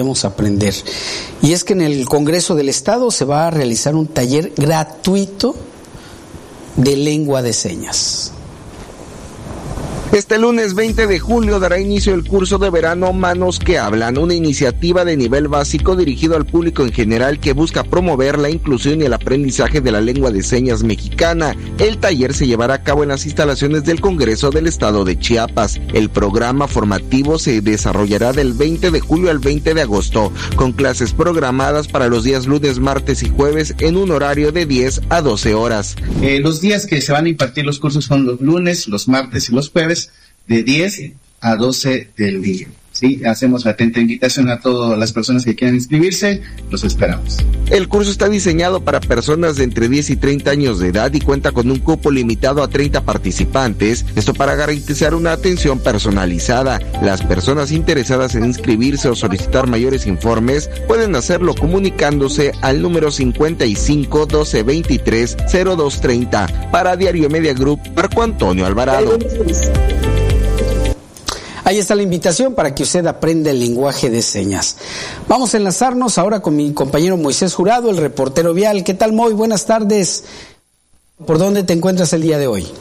necesitaríamos aprender. Y es que en el Congreso del Estado se va a realizar un taller gratuito de lengua de señas. Este lunes 20 de julio dará inicio el curso de verano Manos que Hablan, una iniciativa de nivel básico dirigido al público en general que busca promover la inclusión y el aprendizaje de la lengua de señas mexicana. El taller se llevará a cabo en las instalaciones del Congreso del Estado de Chiapas. El programa formativo se desarrollará del 20 de julio al 20 de agosto, con clases programadas para los días lunes, martes y jueves en un horario de 10 a 12 horas. Los días que se van a impartir los cursos son los lunes, los martes y los jueves, de 10 a 12 del día. Sí, hacemos atenta invitación a todas las personas que quieran inscribirse, los esperamos. El curso está diseñado para personas de entre 10 y 30 años de edad y cuenta con un cupo limitado a 30 participantes, esto para garantizar una atención personalizada. Las personas interesadas en inscribirse o solicitar mayores informes pueden hacerlo comunicándose al número 55 12 23 0230. Para Diario Media Group, Marco Antonio Alvarado. Ahí está la invitación para que usted aprenda el lenguaje de señas. Vamos a enlazarnos ahora con mi compañero Moisés Jurado, el reportero vial. ¿Qué tal, Moy? Buenas tardes. ¿Por dónde te encuentras el día de hoy?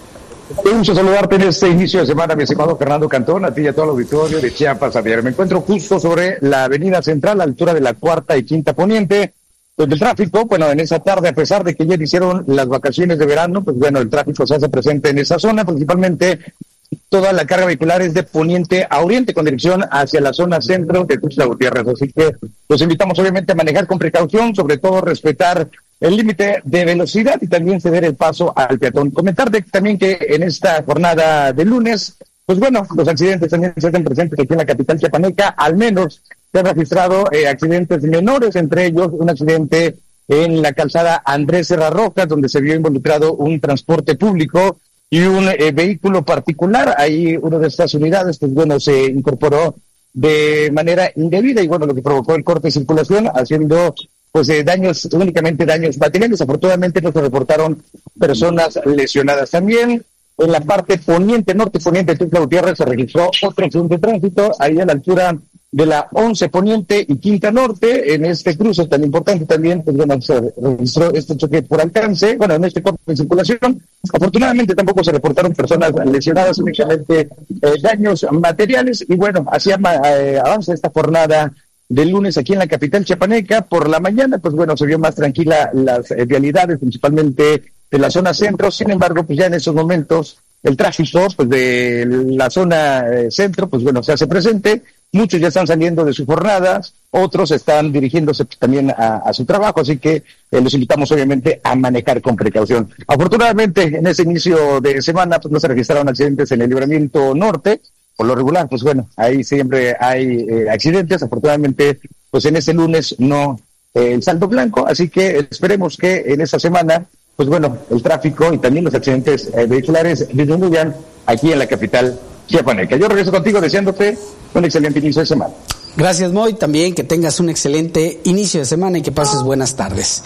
Un gusto saludarte en este inicio de semana, mi estimado Fernando Cantón, a ti y a todo el auditorio de Chiapas a Diario. Me encuentro justo sobre la avenida central, a la altura de la Cuarta y Quinta Poniente, donde el tráfico, bueno, en esa tarde, a pesar de que ya iniciaron las vacaciones de verano, pues bueno, el tráfico se hace presente en esa zona, principalmente toda la carga vehicular es de poniente a oriente con dirección hacia la zona centro de Tuxtla Gutiérrez. Así que los invitamos obviamente a manejar con precaución, sobre todo respetar el límite de velocidad y también ceder el paso al peatón. Comentarte también que en esta jornada de lunes, pues bueno, los accidentes también se hacen presentes aquí en la capital chiapaneca. Al menos se han registrado accidentes menores, entre ellos un accidente en la calzada Andrés Serra Rojas, donde se vio involucrado un transporte público y un vehículo particular. Ahí una de estas unidades, pues bueno, se incorporó de manera indebida y bueno, lo que provocó el corte de circulación, haciendo pues únicamente daños materiales. Afortunadamente no se reportaron personas lesionadas. También en la parte norte poniente de Tuxtla Gutiérrez se registró otro accidente de tránsito, ahí a la altura de la 11 Poniente y Quinta Norte, en este cruce tan importante también, pues bueno, se registró este choque por alcance, bueno, en este corte de circulación. Afortunadamente tampoco se reportaron personas lesionadas, únicamente daños materiales, y bueno, así avanza esta jornada del lunes aquí en la capital chiapaneca. Por la mañana, pues bueno, se vio más tranquila las vialidades, principalmente de la zona centro. Sin embargo, pues ya en esos momentos el tráfico pues de la zona centro, pues bueno, se hace presente. Muchos ya están saliendo de sus jornadas, otros están dirigiéndose también a su trabajo, así que los invitamos obviamente a manejar con precaución. Afortunadamente, en ese inicio de semana, pues no se registraron accidentes en el Libramiento Norte. Por lo regular, pues bueno, ahí siempre hay accidentes. Afortunadamente, pues en este lunes no el saldo blanco, así que esperemos que en esta semana, pues bueno, el tráfico y también los accidentes vehiculares disminuyan aquí en la capital chiapaneca. Yo regreso contigo deseándote un excelente inicio de semana. Gracias, Moy. También que tengas un excelente inicio de semana y que pases buenas tardes.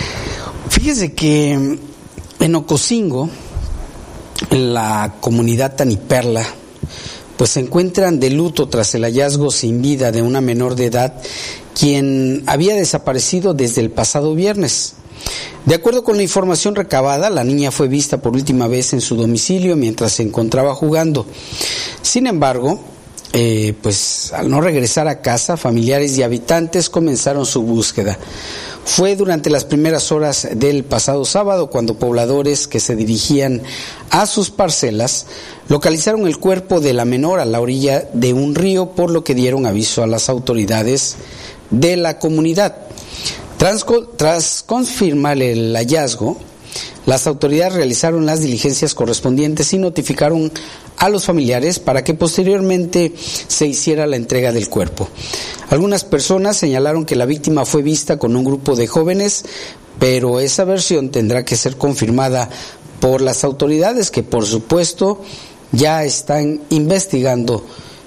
Fíjese que en Ocosingo, en la comunidad Taniperla, pues se encuentran de luto tras el hallazgo sin vida de una menor de edad, quien había desaparecido desde el pasado viernes. De acuerdo con la información recabada, la niña fue vista por última vez en su domicilio mientras se encontraba jugando. Sin embargo, pues al no regresar a casa, familiares y habitantes comenzaron su búsqueda. Fue durante las primeras horas del pasado sábado cuando pobladores que se dirigían a sus parcelas localizaron el cuerpo de la menor a la orilla de un río, por lo que dieron aviso a las autoridades de la comunidad. Tras confirmar el hallazgo, las autoridades realizaron las diligencias correspondientes y notificaron a los familiares para que posteriormente se hiciera la entrega del cuerpo. Algunas personas señalaron que la víctima fue vista con un grupo de jóvenes, pero esa versión tendrá que ser confirmada por las autoridades, que por supuesto ya están investigando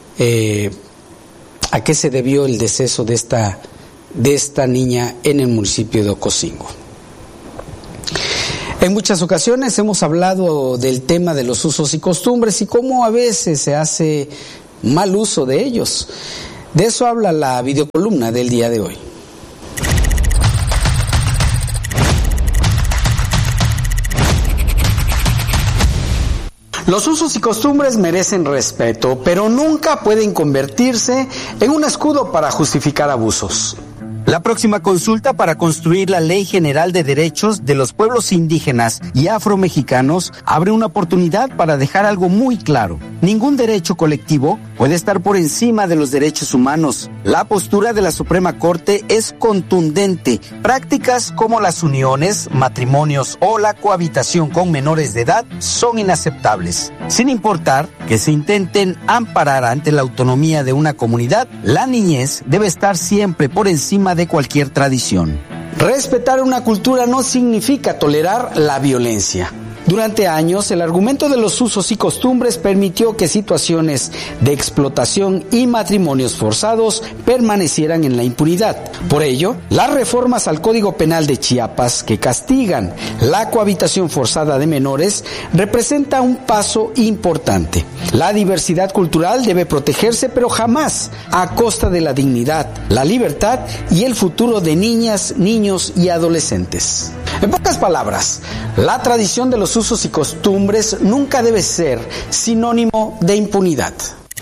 a qué se debió el deceso de esta niña en el municipio de Ocosingo. En muchas ocasiones hemos hablado del tema de los usos y costumbres y cómo a veces se hace mal uso de ellos. De eso habla la videocolumna del día de hoy. Los usos y costumbres merecen respeto, pero nunca pueden convertirse en un escudo para justificar abusos. La próxima consulta para construir la Ley General de Derechos de los Pueblos Indígenas y Afromexicanos abre una oportunidad para dejar algo muy claro. Ningún derecho colectivo puede estar por encima de los derechos humanos. La postura de la Suprema Corte es contundente. Prácticas como las uniones, matrimonios o la cohabitación con menores de edad son inaceptables. Sin importar que se intenten amparar ante la autonomía de una comunidad, la niñez debe estar siempre por encima de cualquier tradición. Respetar una cultura no significa tolerar la violencia. Durante años, el argumento de los usos y costumbres permitió que situaciones de explotación y matrimonios forzados permanecieran en la impunidad. Por ello, las reformas al Código Penal de Chiapas que castigan la cohabitación forzada de menores representa un paso importante. La diversidad cultural debe protegerse, pero jamás a costa de la dignidad, la libertad y el futuro de niñas, niños y adolescentes. En pocas palabras, la tradición de los usos y costumbres nunca debe ser sinónimo de impunidad.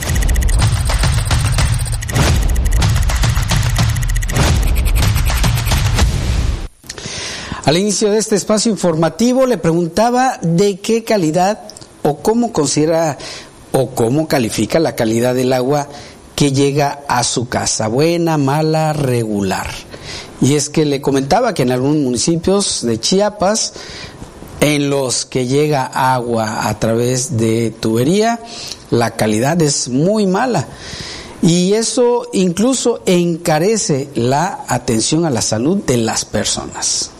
Al inicio de este espacio informativo le preguntaba de qué calidad o cómo considera o cómo califica la calidad del agua que llega a su casa, buena, mala, regular. Y es que le comentaba que en algunos municipios de Chiapas, en los que llega agua a través de tubería, la calidad es muy mala. Y eso incluso encarece la atención a la salud de las personas.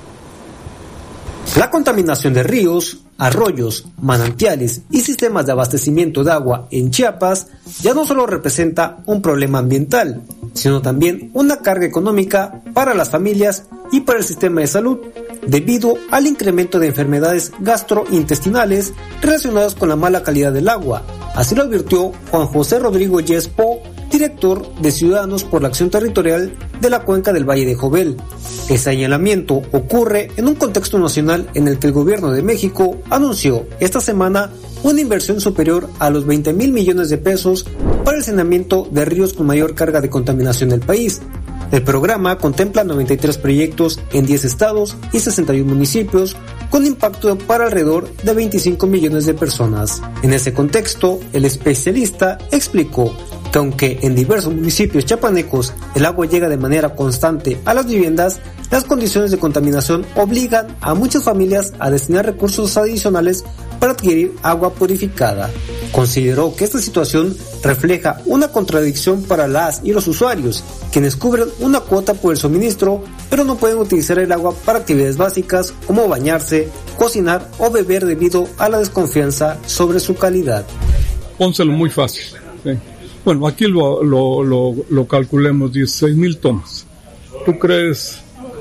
La contaminación de ríos, arroyos, manantiales y sistemas de abastecimiento de agua en Chiapas ya no solo representa un problema ambiental, sino también una carga económica para las familias y para el sistema de salud, debido al incremento de enfermedades gastrointestinales relacionadas con la mala calidad del agua. Así lo advirtió Juan José Rodrigo Yespo, director de Ciudadanos por la Acción Territorial de la Cuenca del Valle de Jovel. El señalamiento ocurre en un contexto nacional en el que el gobierno de México anunció esta semana una inversión superior a los 20,000 millones de pesos para el saneamiento de ríos con mayor carga de contaminación del país. El programa contempla 93 proyectos en 10 estados y 61 municipios, con impacto para alrededor de 25 millones de personas. En ese contexto, el especialista explicó que aunque en diversos municipios chiapanecos el agua llega de manera constante a las viviendas, las condiciones de contaminación obligan a muchas familias a destinar recursos adicionales para adquirir agua purificada. Consideró que esta situación refleja una contradicción para las y los usuarios, quienes cubren una cuota por el suministro, pero no pueden utilizar el agua para actividades básicas como bañarse, cocinar o beber debido a la desconfianza sobre su calidad. Pónselo muy fácil, ¿sí? Bueno, aquí lo calculemos 16,000 tomas. ¿Tú crees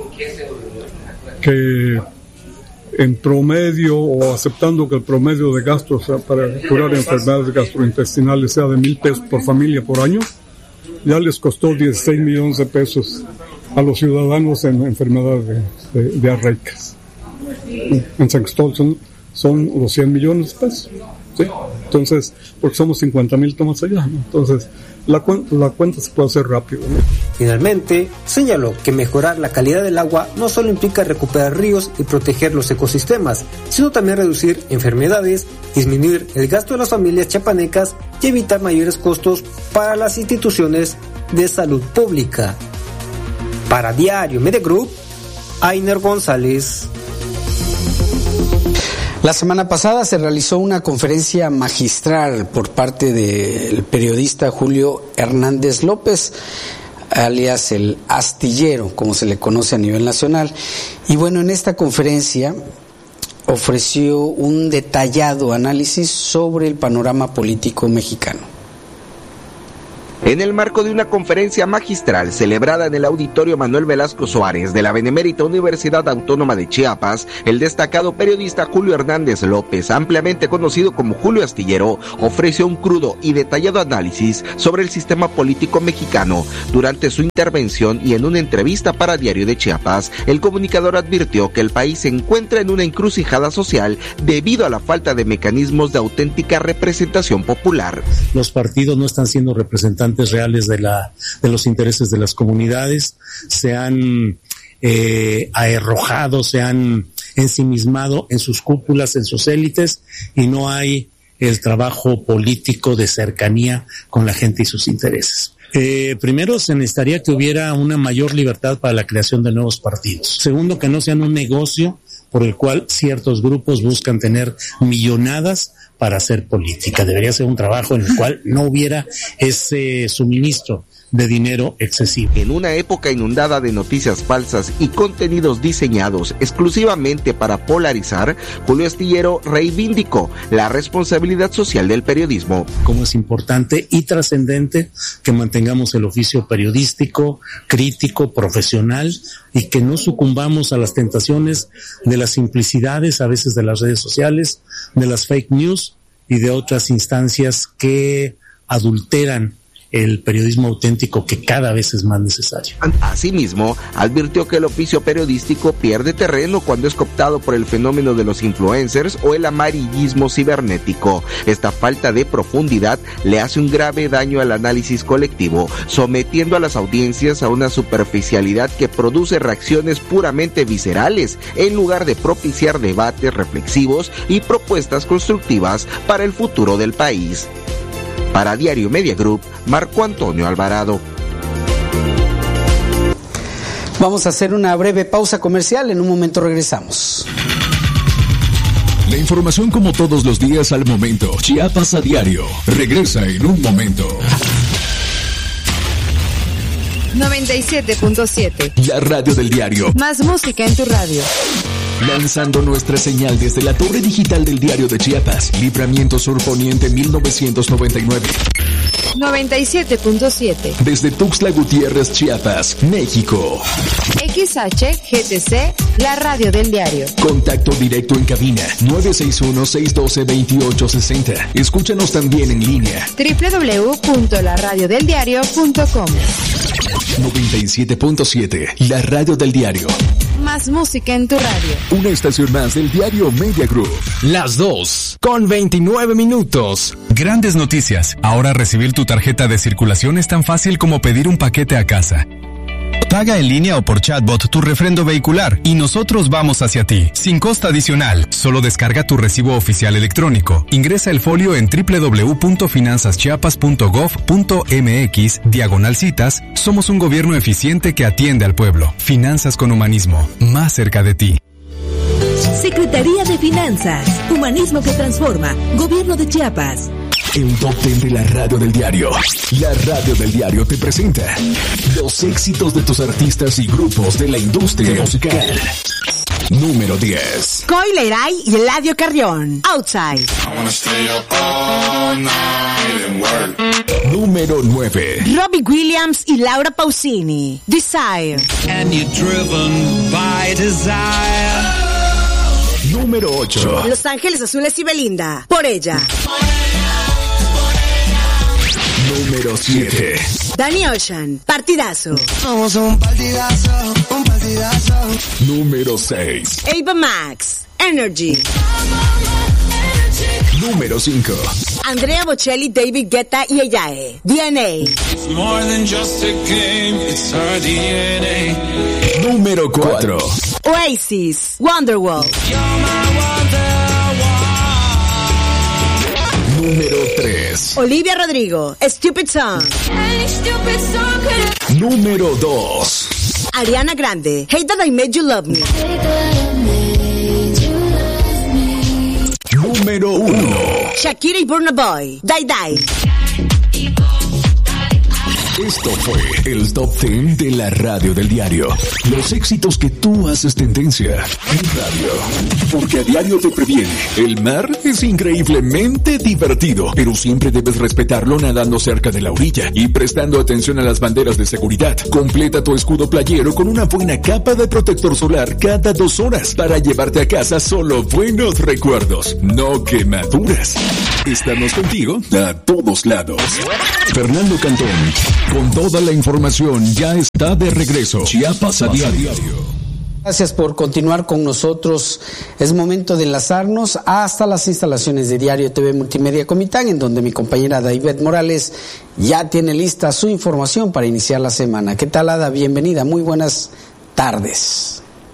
que en promedio, o aceptando que el promedio de gastos para curar enfermedades gastrointestinales sea de 1,000 pesos por familia por año, ya les costó 16 millones de pesos a los ciudadanos en enfermedades diarreicas? En San Cristóbal son los 100 millones de pesos, ¿sí? Entonces, porque somos 50,000 tomas allá, ¿no? Entonces, la cuenta se puede hacer rápido, ¿no? Finalmente, señaló que mejorar la calidad del agua no solo implica recuperar ríos y proteger los ecosistemas, sino también reducir enfermedades, disminuir el gasto de las familias chiapanecas y evitar mayores costos para las instituciones de salud pública. Para Diario Media Group, Ainer González. La semana pasada se realizó una conferencia magistral por parte del periodista Julio Hernández López, alias el Astillero, como se le conoce a nivel nacional. Y bueno, en esta conferencia ofreció un detallado análisis sobre el panorama político mexicano. En el marco de una conferencia magistral celebrada en el Auditorio Manuel Velasco Suárez de la Benemérita Universidad Autónoma de Chiapas, el destacado periodista Julio Hernández López, ampliamente conocido como Julio Astillero, ofreció un crudo y detallado análisis sobre el sistema político mexicano. Durante su intervención y en una entrevista para Diario de Chiapas, el comunicador advirtió que el país se encuentra en una encrucijada social debido a la falta de mecanismos de auténtica representación popular. Los partidos no están siendo representantes reales de los intereses de las comunidades, se han arrojado, se han ensimismado en sus cúpulas, en sus élites, y no hay el trabajo político de cercanía con la gente y sus intereses. Primero, se necesitaría que hubiera una mayor libertad para la creación de nuevos partidos. Segundo, que no sean un negocio por el cual ciertos grupos buscan tener millonadas para hacer política. Debería ser un trabajo en el cual no hubiera ese suministro de dinero excesivo. En una época inundada de noticias falsas y contenidos diseñados exclusivamente para polarizar, Julio Astillero reivindicó la responsabilidad social del periodismo. Como es importante y trascendente que mantengamos el oficio periodístico, crítico, profesional, y que no sucumbamos a las tentaciones de las simplicidades, a veces de las redes sociales, de las fake news y de otras instancias que adulteran el periodismo auténtico, que cada vez es más necesario. Asimismo, advirtió que el oficio periodístico pierde terreno cuando es cooptado por el fenómeno de los influencers o el amarillismo cibernético. Esta falta de profundidad le hace un grave daño al análisis colectivo, sometiendo a las audiencias a una superficialidad que produce reacciones puramente viscerales, en lugar de propiciar debates reflexivos y propuestas constructivas para el futuro del país. Para Diario Media Group, Marco Antonio Alvarado. Vamos a hacer una breve pausa comercial, en un momento regresamos. La información como todos los días al momento. Chiapas a diario. Regresa en un momento. 97.7. La radio del diario. Más música en tu radio. Lanzando nuestra señal desde la torre digital del Diario de Chiapas, Libramiento Sur Poniente 1999. 97.7. Desde Tuxtla Gutiérrez, Chiapas, México. XHGTC, la radio del diario. Contacto directo en cabina 961-612-2860. Escúchanos también en línea. www.laradiodeldiario.com. 97.7, la radio del diario. Más música en tu radio. Una estación más del Diario Media Group. Las 2:29. Grandes noticias. Ahora recibir tu tarjeta de circulación es tan fácil como pedir un paquete a casa. Paga en línea o por chatbot tu refrendo vehicular y nosotros vamos hacia ti, sin costo adicional. Solo descarga tu recibo oficial electrónico. Ingresa el folio en www.finanzaschiapas.gov.mx/citas. Somos un gobierno eficiente que atiende al pueblo. Finanzas con humanismo, más cerca de ti. Secretaría de Finanzas, Humanismo que Transforma, Gobierno de Chiapas. El top 10 de la radio del diario. La radio del diario te presenta los éxitos de tus artistas y grupos de la industria musical. Número 10. Coy Leiray y Eladio Carrión, Outside. Número 9. Robbie Williams y Laura Pausini, Desire. And you're driven by desire. Número 8. Los Ángeles Azules y Belinda, Por Ella. Número 7. Danny Ocean, Partidazo. Somos un partidazo, un partidazo. Número 6. Ava Max, Energy. Número 5. Andrea Bocelli, David Guetta y Eyae, DNA. It's more than just a game, it's our DNA. Número 4. Oasis, Wonderwall. Número 3. Olivia Rodrigo, Stupid Song. Número 2. Ariana Grande, Hate That I Made You Love Me. Número 1. Shakira y Burna Boy, Die Die. Esto fue el Top 10 de la radio del diario. Los éxitos que tú haces tendencia en radio. Porque a diario te previene. El mar es increíblemente divertido, pero siempre debes respetarlo nadando cerca de la orilla y prestando atención a las banderas de seguridad. Completa tu escudo playero con una buena capa de protector solar cada 2 horas para llevarte a casa solo buenos recuerdos, no quemaduras. Estamos contigo a todos lados. Fernando Cantón, con toda la información, ya está de regreso. Chiapas a diario. Gracias por continuar con nosotros. Es momento de enlazarnos hasta las instalaciones de Diario TV Multimedia Comitán, en donde mi compañera Daibet Morales ya tiene lista su información para iniciar la semana. ¿Qué tal, Ada? Bienvenida. Muy buenas tardes.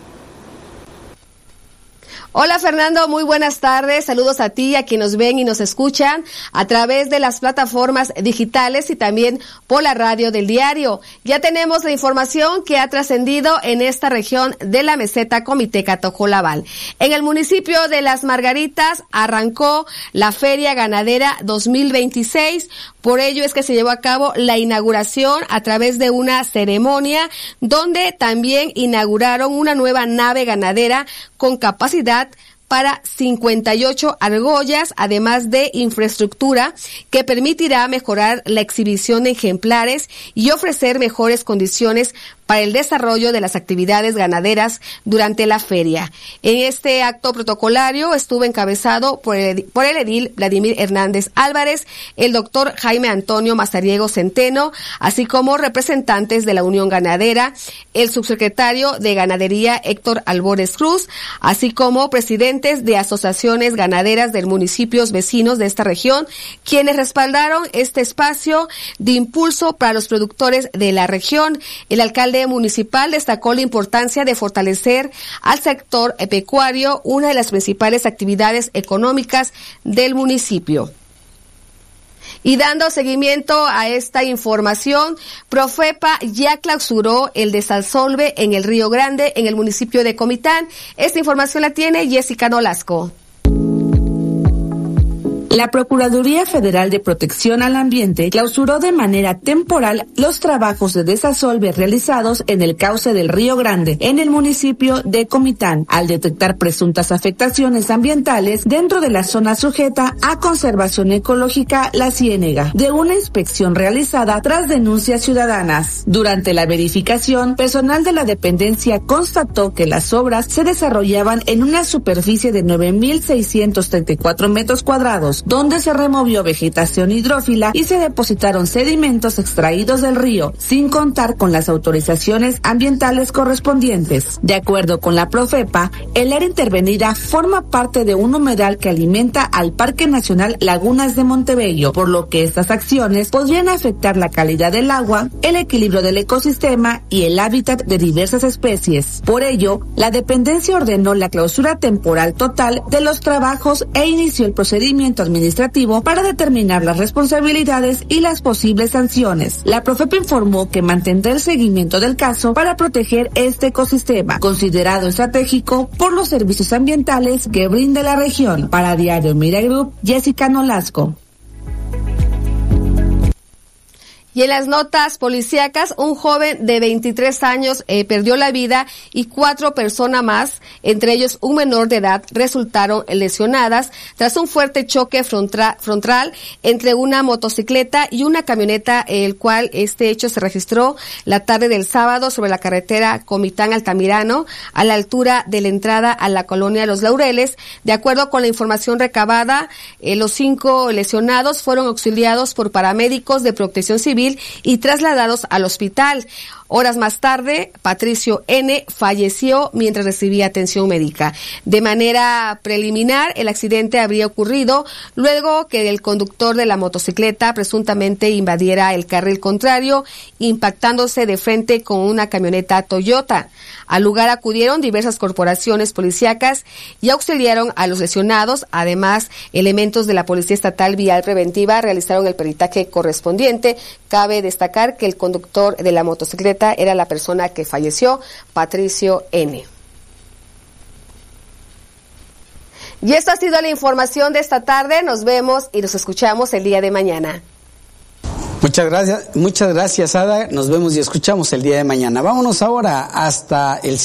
Hola Fernando, muy buenas tardes. Saludos a ti, a quienes nos ven y nos escuchan a través de las plataformas digitales y también por la radio del diario. Ya tenemos la información que ha trascendido en esta región de la meseta Comiteca Tojolabal. En el municipio de Las Margaritas arrancó la Feria Ganadera 2026. Por ello es que se llevó a cabo la inauguración a través de una ceremonia donde también inauguraron una nueva nave ganadera con capacidad para 58 argollas, además de infraestructura que permitirá mejorar la exhibición de ejemplares y ofrecer mejores condiciones para el desarrollo de las actividades ganaderas durante la feria. En este acto protocolario estuvo encabezado por el edil Vladimir Hernández Álvarez, el doctor Jaime Antonio Mazariego Centeno, así como representantes de la Unión Ganadera, el subsecretario de Ganadería Héctor Albores Cruz, así como presidentes de asociaciones ganaderas de municipios vecinos de esta región, quienes respaldaron este espacio de impulso para los productores de la región. El alcalde municipal destacó la importancia de fortalecer al sector pecuario, una de las principales actividades económicas del municipio. Y dando seguimiento a esta información, Profepa ya clausuró el desasolve en el Río Grande, en el municipio de Comitán. Esta información la tiene Jessica Nolasco. La Procuraduría Federal de Protección al Ambiente clausuró de manera temporal los trabajos de desasolve realizados en el cauce del Río Grande, en el municipio de Comitán, al detectar presuntas afectaciones ambientales dentro de la zona sujeta a conservación ecológica La Ciénega, de una inspección realizada tras denuncias ciudadanas. Durante la verificación, personal de la dependencia constató que las obras se desarrollaban en una superficie de 9.634 metros cuadrados, donde se removió vegetación hidrófila y se depositaron sedimentos extraídos del río, sin contar con las autorizaciones ambientales correspondientes. De acuerdo con la Profepa, el área intervenida forma parte de un humedal que alimenta al Parque Nacional Lagunas de Montebello, por lo que estas acciones podrían afectar la calidad del agua, el equilibrio del ecosistema y el hábitat de diversas especies. Por ello, la dependencia ordenó la clausura temporal total de los trabajos e inició el procedimiento administrativo para determinar las responsabilidades y las posibles sanciones. La Profepa informó que mantendrá el seguimiento del caso para proteger este ecosistema, considerado estratégico por los servicios ambientales que brinda la región. Para Diario Media Group, Jessica Nolasco. Y en las notas policíacas, un joven de 23 años perdió la vida y 4 personas más, entre ellos un menor de edad, resultaron lesionadas tras un fuerte choque frontal entre una motocicleta y una camioneta, el cual este hecho se registró la tarde del sábado sobre la carretera Comitán-Altamirano, a la altura de la entrada a la colonia Los Laureles. De acuerdo con la información recabada, los 5 lesionados fueron auxiliados por paramédicos de Protección Civil y trasladados al hospital. Horas más tarde, Patricio N. falleció mientras recibía atención médica. De manera preliminar, el accidente habría ocurrido luego que el conductor de la motocicleta presuntamente invadiera el carril contrario, impactándose de frente con una camioneta Toyota. Al lugar acudieron diversas corporaciones policíacas y auxiliaron a los lesionados. Además, elementos de la Policía Estatal Vial Preventiva realizaron el peritaje correspondiente. Cabe destacar que el conductor de la motocicleta era la persona que falleció, Patricio N. Y esto ha sido la información de esta tarde. Nos vemos y nos escuchamos el día de mañana. Muchas gracias, Ada. Nos vemos y escuchamos el día de mañana. Vámonos ahora hasta el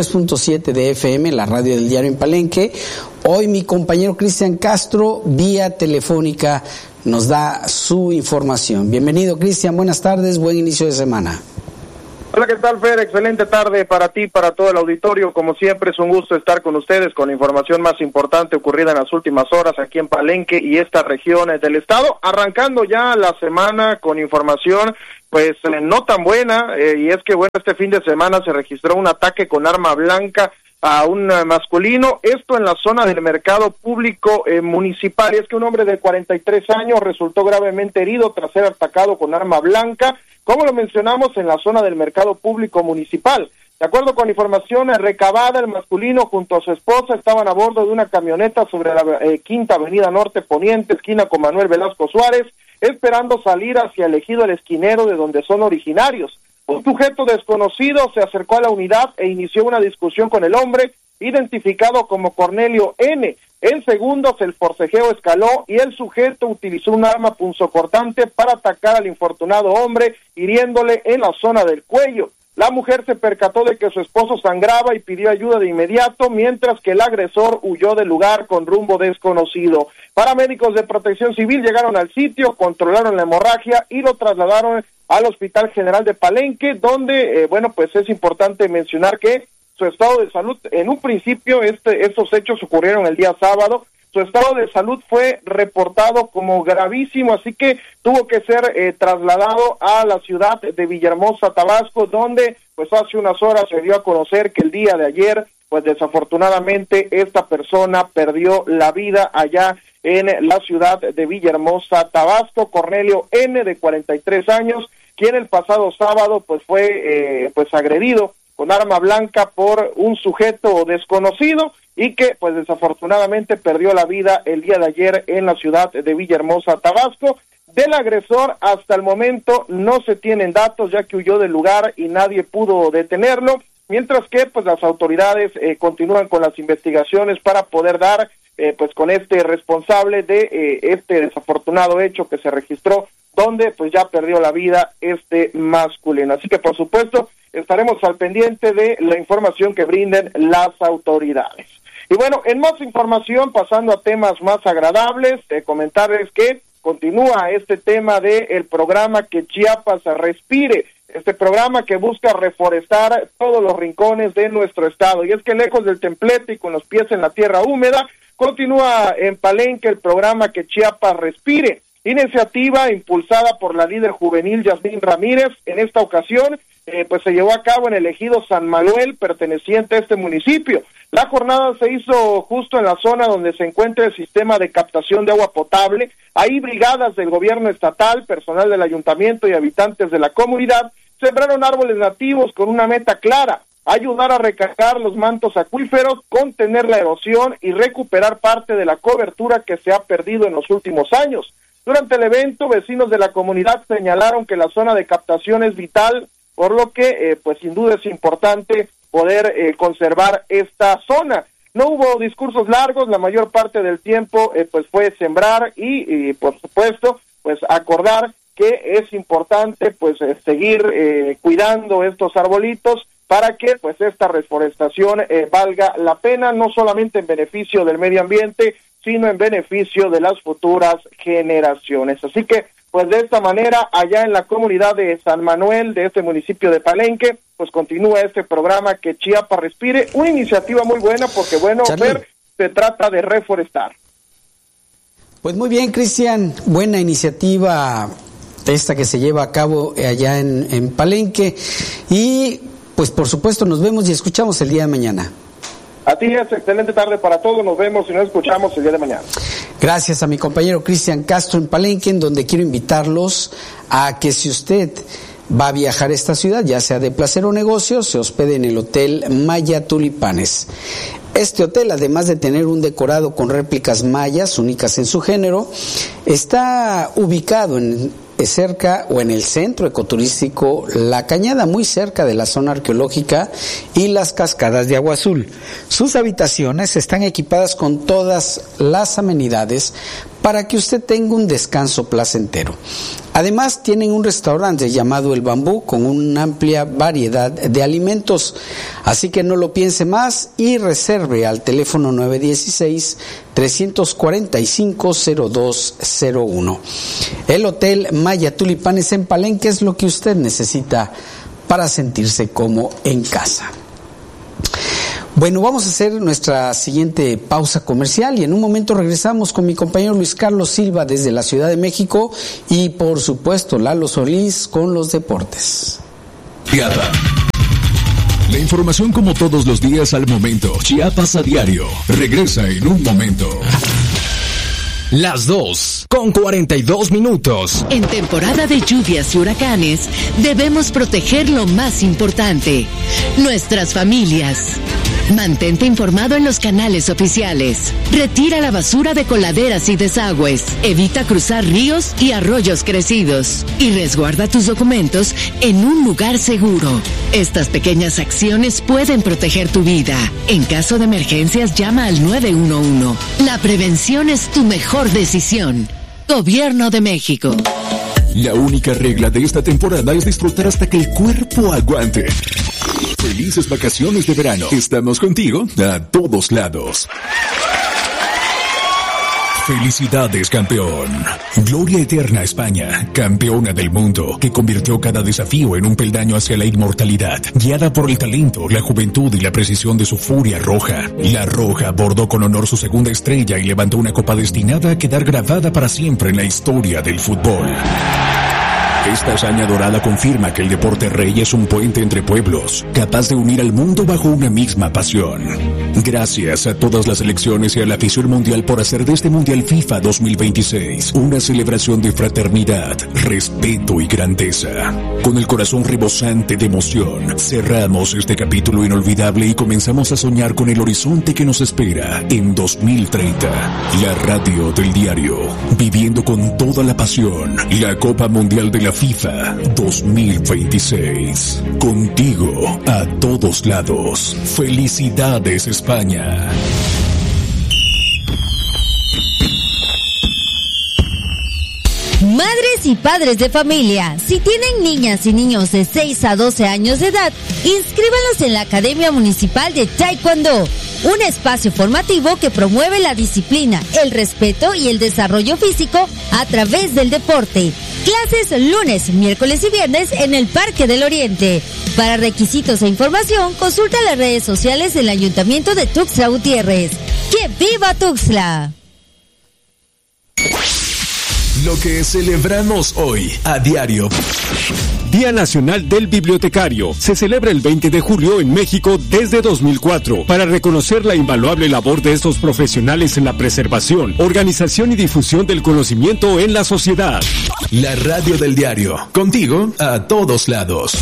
103.7 de FM, la radio del diario en Palenque. Hoy mi compañero Cristian Castro, vía telefónica, nos da su información. Bienvenido, Cristian. Buenas tardes, buen inicio de semana. Hola, ¿qué tal, Fer? Excelente tarde para ti, para todo el auditorio. Como siempre, es un gusto estar con ustedes con la información más importante ocurrida en las últimas horas aquí en Palenque y esta región del estado. Arrancando ya la semana con información, pues no tan buena, y es que, bueno, este fin de semana se registró un ataque con arma blanca a un masculino, esto en la zona del mercado público municipal. Y es que un hombre de 43 años resultó gravemente herido tras ser atacado con arma blanca, como lo mencionamos, en la zona del mercado público municipal. De acuerdo con información recabada, el masculino junto a su esposa estaban a bordo de una camioneta sobre la Quinta Avenida Norte Poniente, esquina con Manuel Velasco Suárez, esperando salir hacia el ejido El Esquinero, de donde son originarios. Un sujeto desconocido se acercó a la unidad e inició una discusión con el hombre, identificado como Cornelio N. En segundos el forcejeo escaló y el sujeto utilizó un arma punzocortante para atacar al infortunado hombre, hiriéndole en la zona del cuello. La mujer se percató de que su esposo sangraba y pidió ayuda de inmediato, mientras que el agresor huyó del lugar con rumbo desconocido. Paramédicos de Protección Civil llegaron al sitio, controlaron la hemorragia y lo trasladaron al Hospital General de Palenque, donde, pues es importante mencionar que su estado de salud, en un principio estos hechos ocurrieron el día sábado, su estado de salud fue reportado como gravísimo, así que tuvo que ser trasladado a la ciudad de Villahermosa, Tabasco, donde pues hace unas horas se dio a conocer que el día de ayer, pues desafortunadamente esta persona perdió la vida allá en la ciudad de Villahermosa, Tabasco. Cornelio N, de 43 años, quien el pasado sábado pues fue agredido con arma blanca por un sujeto desconocido y que pues desafortunadamente perdió la vida el día de ayer en la ciudad de Villahermosa, Tabasco. Del agresor hasta el momento no se tienen datos, ya que huyó del lugar y nadie pudo detenerlo, mientras que pues las autoridades continúan con las investigaciones para poder dar pues con este responsable de este desafortunado hecho que se registró, donde pues ya perdió la vida este masculino. Así que por supuesto estaremos al pendiente de la información que brinden las autoridades. Y bueno, en más información, pasando a temas más agradables, comentarles que continúa este tema del programa Que Chiapas Respire, este programa que busca reforestar todos los rincones de nuestro estado. Y es que lejos del templete y con los pies en la tierra húmeda, continúa en Palenque el programa Que Chiapas Respire, iniciativa impulsada por la líder juvenil Yasmín Ramírez. En esta ocasión, pues se llevó a cabo en el ejido San Manuel, perteneciente a este municipio. La jornada se hizo justo en la zona donde se encuentra el sistema de captación de agua potable. Ahí brigadas del gobierno estatal, personal del ayuntamiento y habitantes de la comunidad sembraron árboles nativos con una meta clara: ayudar a recargar los mantos acuíferos, contener la erosión y recuperar parte de la cobertura que se ha perdido en los últimos años. Durante el evento, vecinos de la comunidad señalaron que la zona de captación es vital, por lo que pues sin duda es importante poder conservar esta zona. No hubo discursos largos, la mayor parte del tiempo pues fue sembrar y por supuesto pues acordar que es importante pues seguir cuidando estos arbolitos para que pues esta reforestación valga la pena, no solamente en beneficio del medio ambiente, sino en beneficio de las futuras generaciones. Así que pues de esta manera, allá en la comunidad de San Manuel, de este municipio de Palenque, pues continúa este programa Que Chiapas Respire, una iniciativa muy buena porque, bueno, Fer, se trata de reforestar. Pues muy bien, Cristian, buena iniciativa esta que se lleva a cabo allá en Palenque, y pues por supuesto nos vemos y escuchamos el día de mañana. A ti es excelente tarde para todos, nos vemos y nos escuchamos el día de mañana. Gracias a mi compañero Cristian Castro en Palenque, en donde quiero invitarlos a que si usted va a viajar a esta ciudad, ya sea de placer o negocio, se hospede en el Hotel Maya Tulipanes. Este hotel, además de tener un decorado con réplicas mayas únicas en su género, está ubicado cerca o en el centro ecoturístico La Cañada, muy cerca de la zona arqueológica y las cascadas de Agua Azul. Sus habitaciones están equipadas con todas las amenidades para que usted tenga un descanso placentero. Además, tienen un restaurante llamado El Bambú con una amplia variedad de alimentos, así que no lo piense más y reserve al teléfono 916-345-0201. El Hotel Maya Tulipanes en Palenque es lo que usted necesita para sentirse como en casa. Bueno, vamos a hacer nuestra siguiente pausa comercial y en un momento regresamos con mi compañero Luis Carlos Silva desde la Ciudad de México y por supuesto Lalo Solís con los deportes. La información como todos los días al momento. Chiapas a diario. Regresa en un momento. Las 2:42. En temporada de lluvias y huracanes, debemos proteger lo más importante, nuestras familias. Mantente informado en los canales oficiales. Retira la basura de coladeras y desagües. Evita cruzar ríos y arroyos crecidos. Y resguarda tus documentos en un lugar seguro. Estas pequeñas acciones pueden proteger tu vida. En caso de emergencias, llama al 911. La prevención es tu mejor decisión. Gobierno de México. La única regla de esta temporada es disfrutar hasta que el cuerpo aguante. Felices vacaciones de verano. Estamos contigo a todos lados. Felicidades, campeón. Gloria eterna a España, campeona del mundo, que convirtió cada desafío en un peldaño hacia la inmortalidad. Guiada por el talento, la juventud y la precisión de su furia roja. La Roja bordó con honor su segunda estrella y levantó una copa destinada a quedar grabada para siempre en la historia del fútbol. Esta hazaña dorada confirma que el deporte rey es un puente entre pueblos, capaz de unir al mundo bajo una misma pasión. Gracias a todas las selecciones y a la afición mundial por hacer de este Mundial FIFA 2026 una celebración de fraternidad, respeto y grandeza. Con el corazón rebosante de emoción, cerramos este capítulo inolvidable y comenzamos a soñar con el horizonte que nos espera en 2030. La radio del diario, viviendo con toda la pasión la Copa Mundial de la FIFA 2026. Contigo a todos lados. Felicidades, España. Madres y padres de familia, si tienen niñas y niños de 6 a 12 años de edad, inscríbanlos en la Academia Municipal de Taekwondo, un espacio formativo que promueve la disciplina, el respeto y el desarrollo físico a través del deporte. Clases lunes, miércoles y viernes en el Parque del Oriente. Para requisitos e información, consulta las redes sociales del Ayuntamiento de Tuxtla Gutiérrez. ¡Que viva Tuxtla! Lo que celebramos hoy a diario. Día Nacional del Bibliotecario. Se celebra el 20 de julio en México desde 2004 para reconocer la invaluable labor de estos profesionales en la preservación, organización y difusión del conocimiento en la sociedad. La radio del diario. Contigo a todos lados.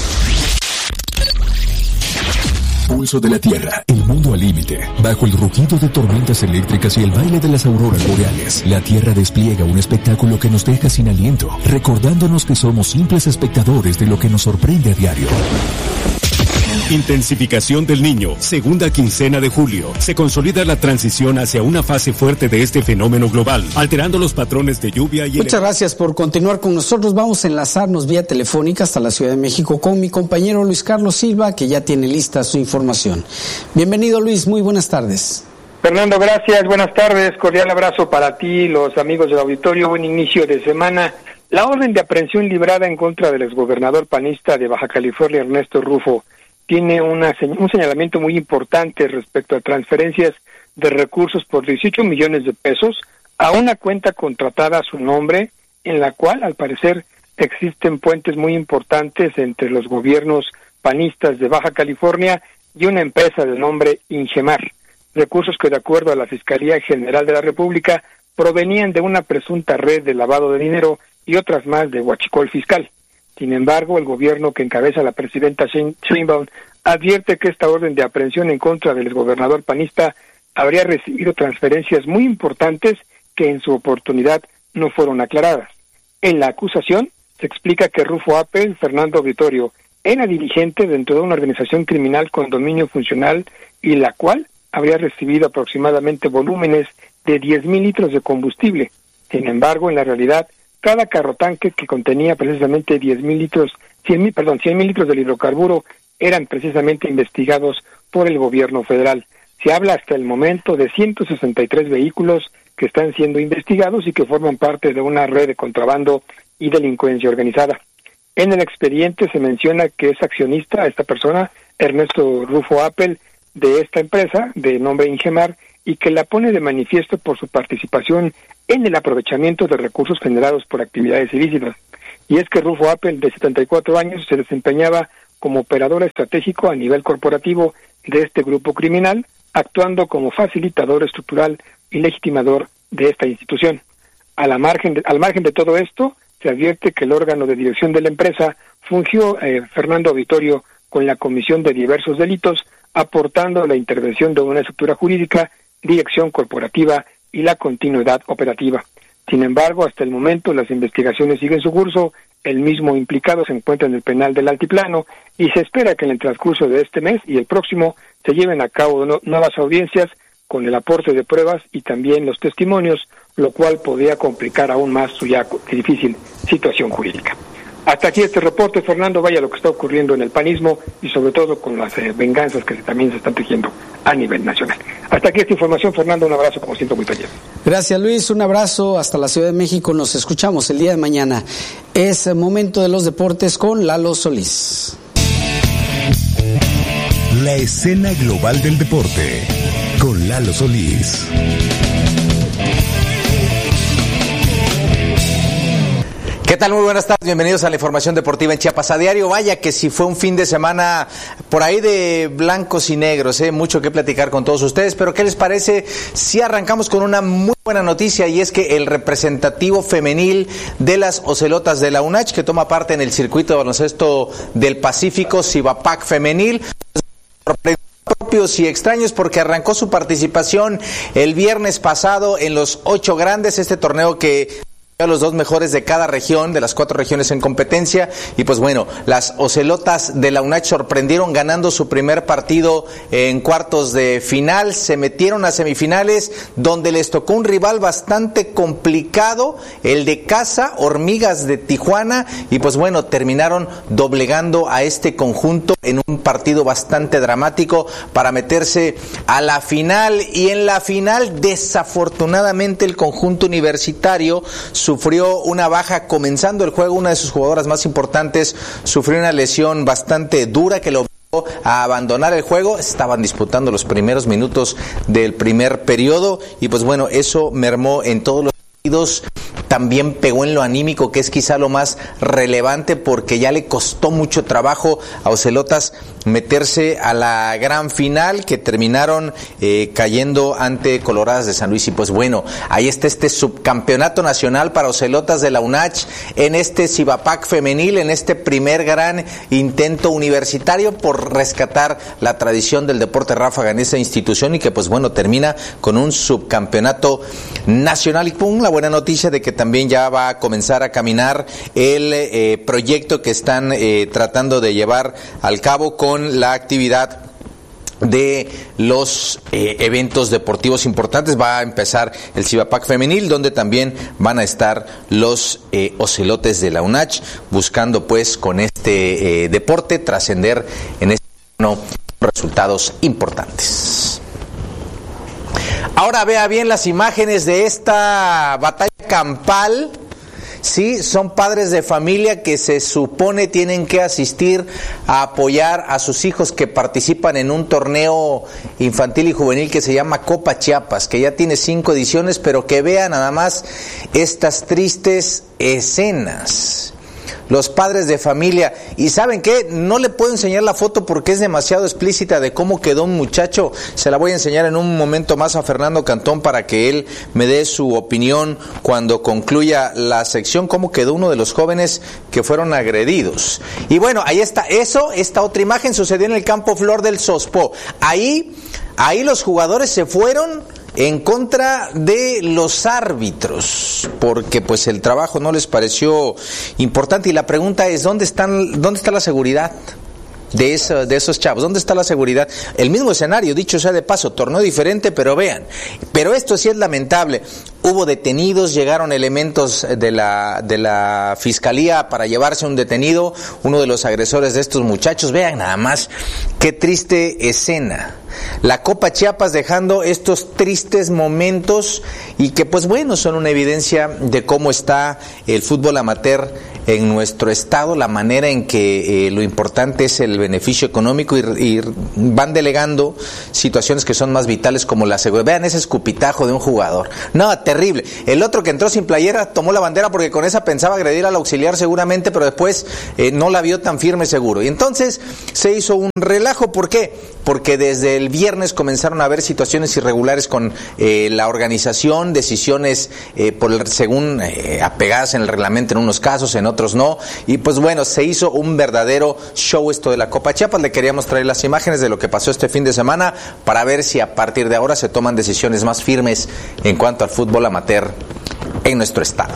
Pulso de la Tierra, el mundo al límite. Bajo el rugido de tormentas eléctricas y el baile de las auroras boreales, la Tierra despliega un espectáculo que nos deja sin aliento, recordándonos que somos simples espectadores de lo que nos sorprende a diario. Intensificación del Niño, segunda quincena de julio. Se consolida la transición hacia una fase fuerte de este fenómeno global, alterando los patrones de lluvia y... Muchas gracias por continuar con nosotros. Vamos a enlazarnos vía telefónica hasta la Ciudad de México con mi compañero Luis Carlos Silva, que ya tiene lista su información. Bienvenido, Luis, muy buenas tardes. Fernando, gracias, buenas tardes, cordial abrazo para ti, los amigos del auditorio, buen inicio de semana. La orden de aprehensión librada en contra del exgobernador panista de Baja California, Ernesto Rufo, tiene un señalamiento muy importante respecto a transferencias de recursos por 18 millones de pesos a una cuenta contratada a su nombre, en la cual, al parecer, existen puentes muy importantes entre los gobiernos panistas de Baja California y una empresa de nombre Ingemar. Recursos que, de acuerdo a la Fiscalía General de la República, provenían de una presunta red de lavado de dinero y otras más de huachicol fiscal. Sin embargo, el gobierno que encabeza la presidenta Sheinbaum advierte que esta orden de aprehensión en contra del exgobernador panista habría recibido transferencias muy importantes que en su oportunidad no fueron aclaradas. En la acusación se explica que Rufo Apel, Fernando Vitorio, era dirigente dentro de una organización criminal con dominio funcional y la cual habría recibido aproximadamente volúmenes de 10,000 litros de combustible. Sin embargo, en la realidad, cada carrotanque que contenía precisamente 100,000 litros del hidrocarburo eran precisamente investigados por el gobierno federal. Se habla hasta el momento de 163 vehículos que están siendo investigados y que forman parte de una red de contrabando y delincuencia organizada. En el expediente se menciona que es accionista esta persona, Ernesto Rufo Appel, de esta empresa de nombre Ingemar, y que la pone de manifiesto por su participación en el aprovechamiento de recursos generados por actividades ilícitas. Y es que Rufo Appel, de 74 años, se desempeñaba como operador estratégico a nivel corporativo de este grupo criminal, actuando como facilitador estructural y legitimador de esta institución. Al margen de todo esto, se advierte que el órgano de dirección de la empresa fungió, Fernando Auditorio, con la comisión de diversos delitos, aportando la intervención de una estructura jurídica, dirección corporativa y la continuidad operativa. Sin embargo, hasta el momento las investigaciones siguen su curso, el mismo implicado se encuentra en el penal del Altiplano y se espera que en el transcurso de este mes y el próximo se lleven a cabo nuevas audiencias con el aporte de pruebas y también los testimonios, lo cual podría complicar aún más su ya difícil situación jurídica. Hasta aquí este reporte, Fernando. Vaya lo que está ocurriendo en el panismo y sobre todo con las venganzas que también se están tejiendo a nivel nacional. Hasta aquí esta información, Fernando. Un abrazo, como siempre, muy taller. Gracias, Luis. Un abrazo hasta la Ciudad de México. Nos escuchamos el día de mañana. Es momento de los deportes con Lalo Solís. La escena global del deporte con Lalo Solís. ¿Qué tal? Muy buenas tardes, bienvenidos a la información deportiva en Chiapas a diario. Vaya que si fue un fin de semana por ahí de blancos y negros, mucho que platicar con todos ustedes, pero ¿qué les parece si arrancamos con una muy buena noticia? Y es que el representativo femenil de las Ocelotas de la UNACH, que toma parte en el circuito de baloncesto del Pacífico, Cibapac femenil, propios y extraños porque arrancó su participación el viernes pasado en los 8 grandes, este torneo que a los 2 mejores de cada región, de las 4 regiones en competencia, y pues bueno, las Ocelotas de la UNACH sorprendieron ganando su primer partido en cuartos de final, se metieron a semifinales donde les tocó un rival bastante complicado, el de casa, Hormigas de Tijuana, y pues bueno, terminaron doblegando a este conjunto en un partido bastante dramático para meterse a la final, y en la final desafortunadamente el conjunto universitario sufrió una baja comenzando el juego. Una de sus jugadoras más importantes sufrió una lesión bastante dura que lo obligó a abandonar el juego. Estaban disputando los primeros minutos del primer periodo y pues bueno, eso mermó en todos los sentidos. También pegó en lo anímico, que es quizá lo más relevante, porque ya le costó mucho trabajo a Ocelotas meterse a la gran final, que terminaron cayendo ante Coloradas de San Luis. Y pues bueno, ahí está este subcampeonato nacional para Ocelotas de la UNACH en este Cibapac femenil, en este primer gran intento universitario por rescatar la tradición del deporte ráfaga en esa institución, y que pues bueno, termina con un subcampeonato nacional. Y pum, la buena noticia de que también ya va a comenzar a caminar el proyecto que están tratando de llevar al cabo con la actividad de los eventos deportivos importantes. Va a empezar el Cibapac femenil, donde también van a estar los Ocelotes de la UNACH, buscando pues con este deporte trascender en este año resultados importantes. Ahora vea bien las imágenes de esta batalla campal. Sí, son padres de familia que se supone tienen que asistir a apoyar a sus hijos que participan en un torneo infantil y juvenil que se llama Copa Chiapas, que ya tiene 5 ediciones, pero que vean nada más estas tristes escenas. Los padres de familia, y ¿saben qué? No le puedo enseñar la foto porque es demasiado explícita de cómo quedó un muchacho. Se la voy a enseñar en un momento más a Fernando Cantón para que él me dé su opinión cuando concluya la sección, cómo quedó uno de los jóvenes que fueron agredidos. Y bueno, ahí está eso. Esta otra imagen sucedió en el campo Flor del Sospó. Ahí los jugadores se fueron en contra de los árbitros, porque pues el trabajo no les pareció importante, y la pregunta es ¿dónde está la seguridad? de esos chavos? ¿Dónde está la seguridad? El mismo escenario, dicho sea de paso, torneo diferente, pero vean, pero esto sí es lamentable. Hubo detenidos, llegaron elementos de la fiscalía para llevarse a un detenido, uno de los agresores de estos muchachos. Vean nada más, qué triste escena. La Copa Chiapas dejando estos tristes momentos y que pues bueno, son una evidencia de cómo está el fútbol amateur en nuestro estado, la manera en que lo importante es el beneficio económico y van delegando situaciones que son más vitales como la seguridad. Vean ese escupitajo de un jugador. No, terrible. El otro que entró sin playera tomó la bandera porque con esa pensaba agredir al auxiliar seguramente, pero después no la vio tan firme seguro. Y entonces se hizo un relajo. ¿Por qué? Porque desde el viernes comenzaron a haber situaciones irregulares con la organización, decisiones según apegadas en el reglamento en unos casos, en otros no, y pues bueno, se hizo un verdadero show esto de la Copa Chiapas. Le queríamos traer las imágenes de lo que pasó este fin de semana para ver si a partir de ahora se toman decisiones más firmes en cuanto al fútbol amateur en nuestro estado.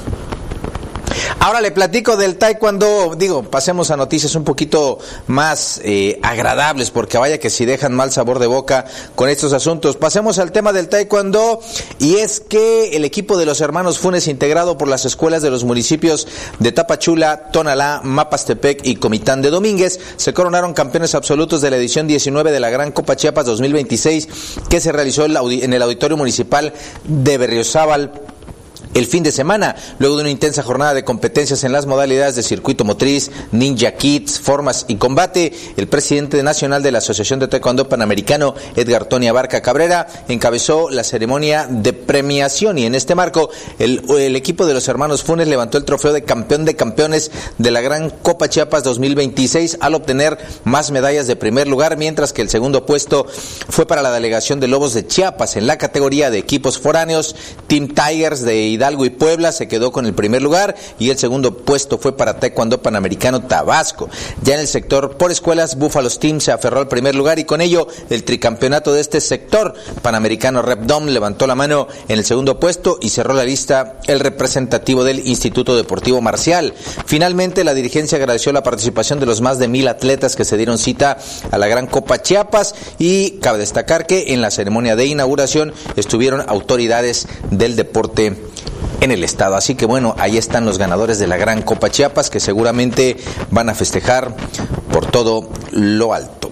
Ahora le platico del taekwondo. Pasemos a noticias un poquito más agradables, porque vaya que si dejan mal sabor de boca con estos asuntos. Pasemos al tema del taekwondo, y es que el equipo de los hermanos Funes, integrado por las escuelas de los municipios de Tapachula, Tonalá, Mapastepec y Comitán de Domínguez, se coronaron campeones absolutos de la edición 19 de la Gran Copa Chiapas 2026, que se realizó en el Auditorio Municipal de Berriozábal el fin de semana, luego de una intensa jornada de competencias en las modalidades de circuito motriz, ninja kits, formas y combate. El presidente nacional de la Asociación de Taekwondo Panamericano, Edgar Tony Abarca Cabrera, encabezó la ceremonia de premiación, y en este marco el equipo de los hermanos Funes levantó el trofeo de campeón de campeones de la Gran Copa Chiapas 2026 al obtener más medallas de primer lugar, mientras que el segundo puesto fue para la delegación de Lobos de Chiapas. En la categoría de equipos foráneos, Team Tigers de Hidalgo y Puebla se quedó con el primer lugar, y el segundo puesto fue para Taekwondo Panamericano Tabasco. Ya en el sector por escuelas, Búfalos Team se aferró al primer lugar, y con ello el tricampeonato de este sector Panamericano Repdom levantó la mano en el segundo puesto, y cerró la lista el representativo del Instituto Deportivo Marcial. Finalmente, la dirigencia agradeció la participación de los más de 1,000 atletas que se dieron cita a la Gran Copa Chiapas, y cabe destacar que en la ceremonia de inauguración estuvieron autoridades del deporte en el estado. Así que bueno, ahí están los ganadores de la Gran Copa Chiapas, que seguramente van a festejar por todo lo alto.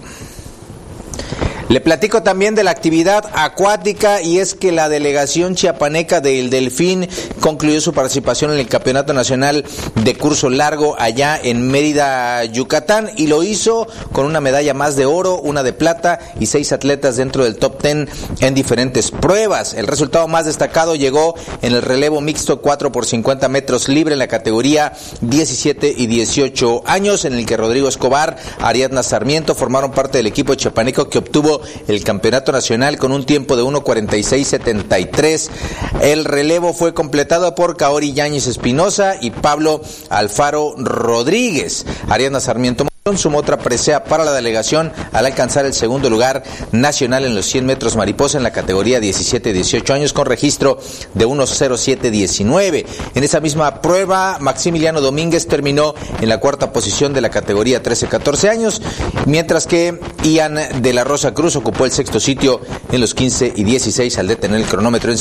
Le platico también de la actividad acuática, y es que la delegación chiapaneca del Delfín concluyó su participación en el Campeonato Nacional de Curso Largo allá en Mérida, Yucatán, y lo hizo con una medalla más de oro, una de plata y 6 atletas dentro del top 10 en diferentes pruebas. El resultado más destacado llegó en el relevo mixto 4 por 50 metros libre en la categoría 17 y 18 años, en el que Rodrigo Escobar, Ariadna Sarmiento formaron parte del equipo chiapaneco que obtuvo el campeonato nacional con un tiempo de 1:46.73. El relevo fue completado por Kaori Yáñez Espinosa y Pablo Alfaro Rodríguez. Ariadna Sarmiento sumó otra presea para la delegación al alcanzar el segundo lugar nacional en los 100 metros mariposa en la categoría 17-18 años, con registro de 1:07.19. En esa misma prueba, Maximiliano Domínguez terminó en la cuarta posición de la categoría 13-14 años, mientras que Ian de la Rosa Cruz ocupó el sexto sitio en los 15 y 16 al detener el cronómetro en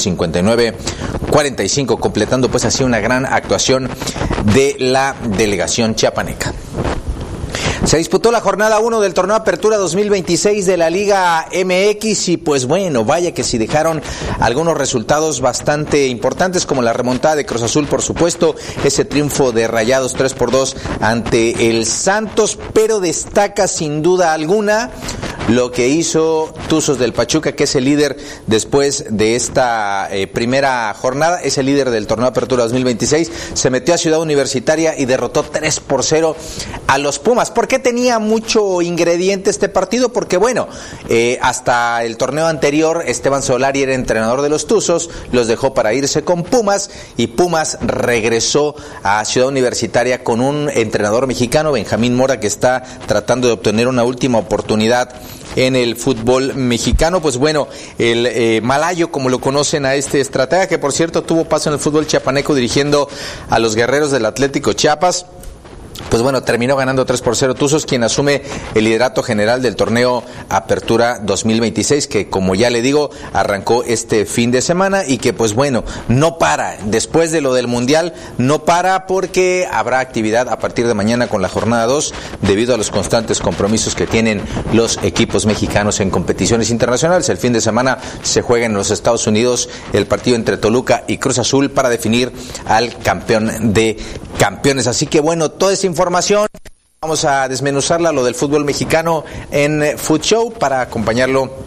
59.45, completando pues así una gran actuación de la delegación chiapaneca. Se disputó la jornada 1 del torneo Apertura 2026 de la Liga MX, y pues bueno, vaya que sí dejaron algunos resultados bastante importantes, como la remontada de Cruz Azul, por supuesto, ese triunfo de Rayados 3-2 ante el Santos, pero destaca sin duda alguna lo que hizo Tuzos del Pachuca, que es el líder después de esta primera jornada, es el líder del torneo Apertura 2026, se metió a Ciudad Universitaria y derrotó 3-0 a los Pumas. ¿Por qué tenía mucho ingrediente este partido? Porque bueno, hasta el torneo anterior Esteban Solari era entrenador de los Tuzos, los dejó para irse con Pumas, y Pumas regresó a Ciudad Universitaria con un entrenador mexicano, Benjamín Mora, que está tratando de obtener una última oportunidad en el fútbol mexicano. Pues bueno, el Malayo, como lo conocen a este estratega, que por cierto tuvo paso en el fútbol chiapaneco dirigiendo a los Guerreros del Atlético Chiapas, pues bueno, terminó ganando 3-0 Tuzos, quien asume el liderato general del torneo Apertura 2026, que como ya le digo, arrancó este fin de semana y que pues bueno, no para, después de lo del Mundial, no para porque habrá actividad a partir de mañana con la jornada 2, debido a los constantes compromisos que tienen los equipos mexicanos en competiciones internacionales. El fin de semana se juega en los Estados Unidos el partido entre Toluca y Cruz Azul para definir al campeón de campeones. Así que bueno, toda esa información vamos a desmenuzarla, lo del fútbol mexicano en Food Show, para acompañarlo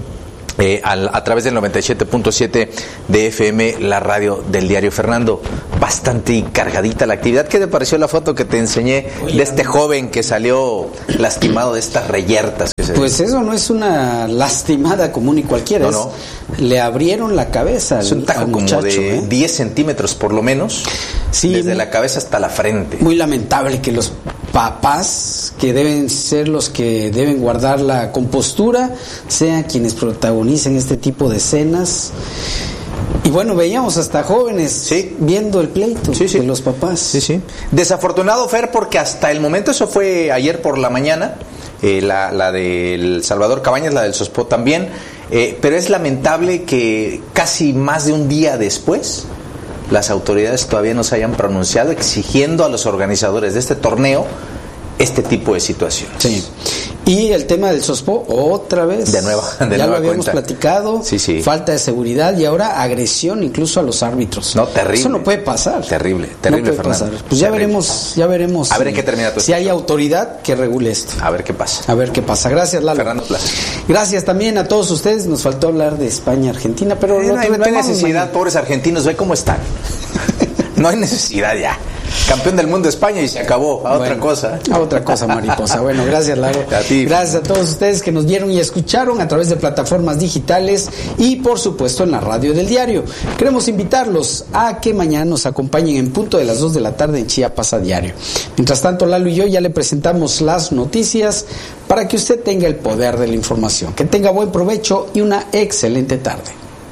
a través del 97.7 de FM, la radio del diario. Fernando, bastante cargadita la actividad. ¿Qué te pareció la foto que te enseñé de este joven que salió lastimado de estas reyertas? Pues eso no es una lastimada común y cualquiera. No. Le abrieron la cabeza es un tajo al como muchacho, de 10 centímetros por lo menos, sí, desde la cabeza hasta la frente. Muy lamentable que los papás, que deben ser los que deben guardar la compostura, sean quienes protagonicen este tipo de escenas. Y bueno, veíamos hasta jóvenes viendo el pleito de los papás. Sí. Desafortunado, Fer, porque hasta el momento, eso fue ayer por la mañana, la del Salvador Cabañas, la del Sospó también, pero es lamentable que casi más de un día después las autoridades todavía no se hayan pronunciado exigiendo a los organizadores de este torneo este tipo de situaciones. Sí. Y el tema del Sospó, otra vez. De nueva ya lo habíamos cuenta. platicado. Sí. Falta de seguridad y ahora agresión incluso a los árbitros. No, terrible. Eso no puede pasar. Terrible, no puede Fernando. pasar. Pues ya veremos. A ver en qué termina tu si hay autoridad que regule esto. A ver qué pasa. Gracias, Lalo. Fernando Plaza. Gracias también a todos ustedes. Nos faltó hablar de España, Argentina, pero no hay necesidad, pobres argentinos, ve cómo están. No hay necesidad ya. Campeón del mundo España y se acabó. Otra cosa. A otra cosa, mariposa. Bueno, gracias, Lalo. A ti. Gracias a todos ustedes que nos vieron y escucharon a través de plataformas digitales y, por supuesto, en la radio del diario. Queremos invitarlos a que mañana nos acompañen en punto de las 2 de la tarde en Chiapas a Diario. Mientras tanto, Lalo y yo ya le presentamos las noticias para que usted tenga el poder de la información. Que tenga buen provecho y una excelente tarde.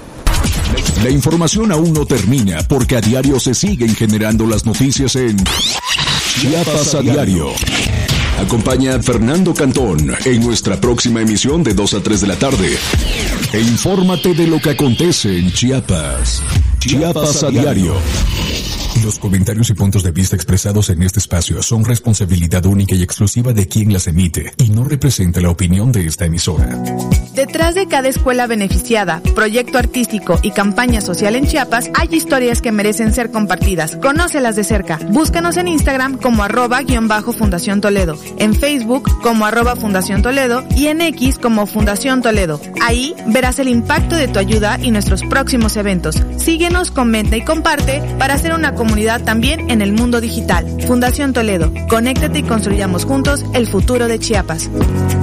La información aún no termina porque a diario se siguen generando las noticias en Chiapas a Diario. Acompaña a Fernando Cantón en nuestra próxima emisión de 2 a 3 de la tarde. E infórmate de lo que acontece en Chiapas. Chiapas a Diario. Los comentarios y puntos de vista expresados en este espacio son responsabilidad única y exclusiva de quien las emite y no representa la opinión de esta emisora. Detrás de cada escuela beneficiada, proyecto artístico y campaña social en Chiapas hay historias que merecen ser compartidas. Conócelas de cerca. Búscanos en Instagram como @_Fundación Toledo, en Facebook como @Fundación Toledo y en X como Fundación Toledo. Ahí verás el impacto de tu ayuda y nuestros próximos eventos. Síguenos, comenta y comparte para hacer una comunidad también en el mundo digital. Fundación Toledo. Conéctate y construyamos juntos el futuro de Chiapas.